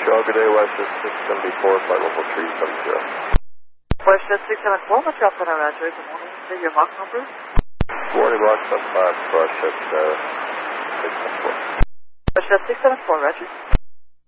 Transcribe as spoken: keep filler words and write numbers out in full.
Montreal, good day, Westjet six seventy-four, flight level three seven zero. Westjet six seven four, Montreal, Center, Roger. Good morning. Say your Mach number. Morning, Rock seven five, Westjet uh, six seven four. Westjet six seven four, Roger.